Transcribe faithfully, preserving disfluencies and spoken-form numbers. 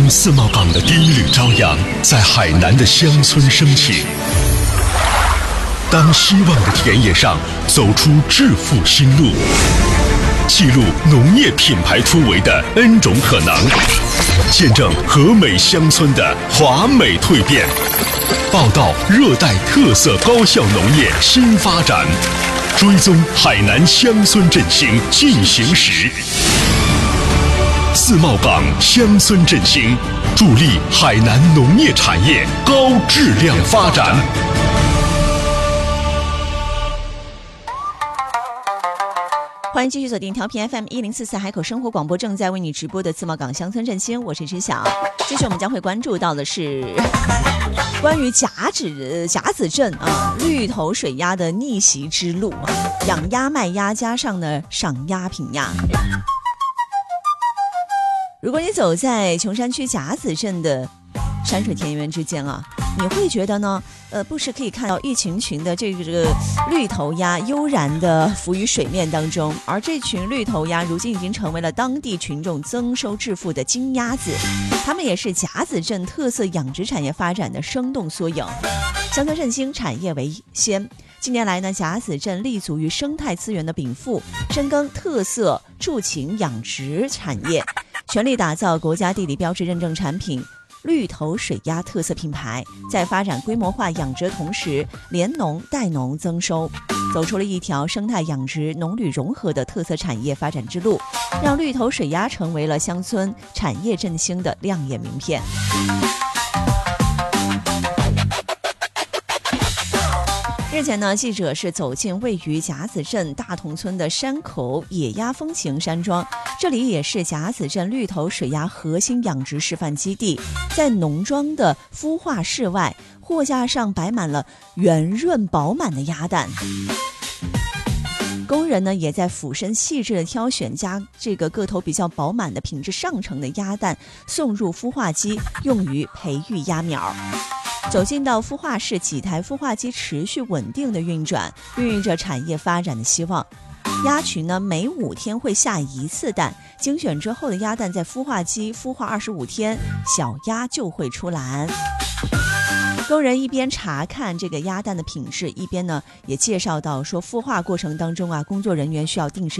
当自贸港的第一缕朝阳在海南的乡村升起，当希望的田野上走出致富新路，记录农业品牌突围的 N 种可能，见证和美乡村的华美蜕变，报道热带特色高效农业新发展，追踪海南乡村振兴进行时。自贸港乡村振兴，助力海南农业产业高质量发展。 欢迎继续锁定调频 F M 一零四四海口生活广播，正在为你直播的自贸港乡村振兴，我是知晓。接着我们将会关注到的是关于甲子甲子镇啊绿头水鸭的逆袭之路，养鸭卖鸭加上呢赏鸭品鸭。如果你走在琼山区甲子镇的山水田园之间啊，你会觉得呢，呃，不时可以看到一群群的这个这个绿头鸭悠然地浮于水面当中，而这群绿头鸭如今已经成为了当地群众增收致富的金鸭子，它们也是甲子镇特色养殖产业发展的生动缩影。乡村振兴，产业为先。近年来呢，甲子镇立足于生态资源的禀赋，深耕特色畜禽养殖产业，全力打造国家地理标志认证产品绿头水鸭特色品牌，在发展规模化养殖的同时，联农带农增收，走出了一条生态养殖农旅融合的特色产业发展之路，让绿头水鸭成为了乡村产业振兴的亮眼名片。日前呢，记者是走进位于甲子镇大同村的山口野鸭风情山庄，这里也是甲子镇绿头水鸭核心养殖示范基地。在农庄的孵化室外，货架上摆满了圆润饱满的鸭蛋，工人呢也在俯身细致的挑选加这个个头比较饱满的品质上乘的鸭蛋，送入孵化机，用于培育鸭苗。走进到孵化室，几台孵化机持续稳定的运转，孕育着产业发展的希望。鸭群呢每五天会下一次蛋，精选之后的鸭蛋在孵化机孵化二十五天，小鸭就会出栏。工人一边查看这个鸭蛋的品质，一边呢也介绍到说，孵化过程当中啊，工作人员需要定时